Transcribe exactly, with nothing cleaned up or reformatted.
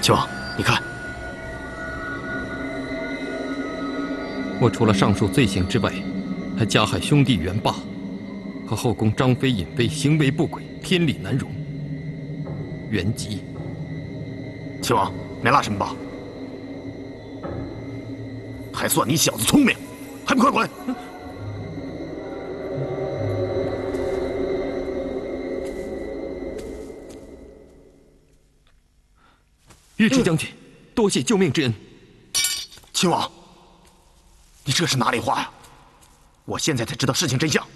秦王，你看， 我除了上述罪行之外，还加害兄弟袁霸和后宫张飞、尹飞行为不轨，天理难容。原籍。 秦王，没拉什么吧？还算你小子聪明，还不快滚！ 尉迟将军，多谢救命之恩。 秦王，你这是哪里话呀？我现在才知道事情真相。